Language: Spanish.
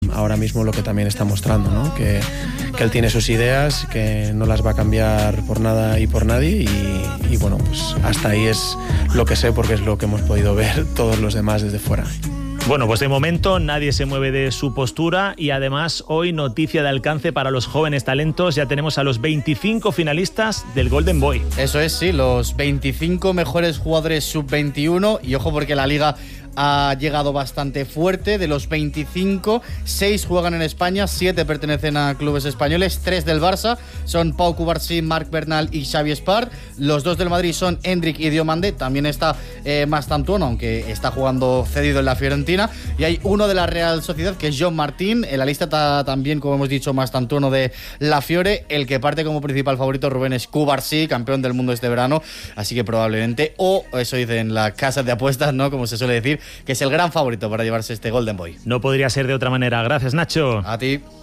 ahora mismo lo que también está mostrando, ¿no? Que él tiene sus ideas, que no las va a cambiar por nada y por nadie y bueno, pues hasta ahí es lo que sé porque es lo que hemos podido ver todos los demás desde fuera. Bueno, pues de momento nadie se mueve de su postura y además hoy noticia de alcance para los jóvenes talentos. Ya tenemos a los 25 finalistas del Golden Boy. Eso es, sí, los 25 mejores jugadores sub-21 y ojo porque la liga ha llegado bastante fuerte. De los 25, 6 juegan en España, 7 pertenecen a clubes españoles, 3 del Barça son Pau Cubarsí, Marc Bernal y Xavi Espart. Los 2 del Madrid son Endrick y Diomande. También está Mastantuono, aunque está jugando cedido en la Fiorentina. Y hay uno de la Real Sociedad, que es John Martín. En la lista está también, como hemos dicho, Mastantuono de la Fiore. El que parte como principal favorito, Rubén, es Cubarsí, campeón del mundo este verano. Así que probablemente, o eso dicen las casas de apuestas, ¿no? Como se suele decir, que es el gran favorito para llevarse este Golden Boy. No podría ser de otra manera. Gracias, Nacho. A ti.